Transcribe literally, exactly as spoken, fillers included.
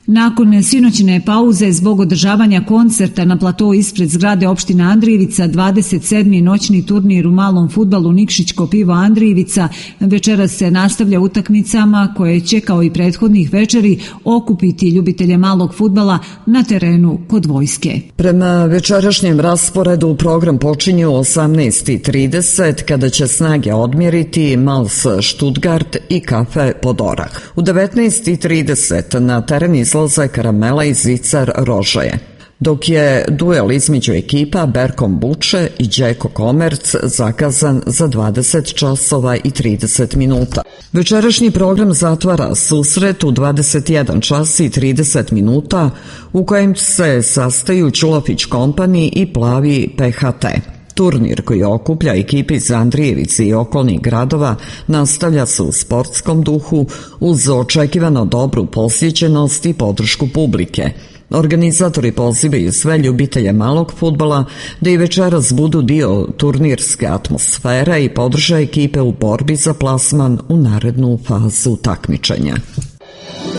Nakon sinoćne pauze zbog održavanja koncerta na platou ispred zgrade opštine Andrijevica, dvadeset sedmi noćni turnir u malom fudbalu Nikšićko pivo Andrijevica večeras se nastavlja utakmicama koje će kao i prethodnih večeri okupiti ljubitelje malog fudbala na terenu kod Vojske. Prema večerašnjem rasporedu program počinje u osamnaest i trideset kada će snage odmjeriti Mals Stuttgart i Kafe Podorah. U devetnaest i trideset na teren izlaze Karamela i Zicar Rožaje, dok je duel između ekipa Berkom Buče i Đeko Komerc zakazan za dvadeset časova i trideset minuta. Večerašnji program zatvara susret u dvadeset jedan čas i trideset minuta u kojem se sastaju Ćulović Kompani i Plavi P H T. Turnir koji okuplja ekipe iz Andrijevice i okolnih gradova nastavlja se u sportskom duhu uz očekivano dobru posjećenost i podršku publike. Organizatori pozivaju sve ljubitelje malog fudbala da i večeras budu dio turnirske atmosfere i podrže ekipe u borbi za plasman u narednu fazu takmičenja.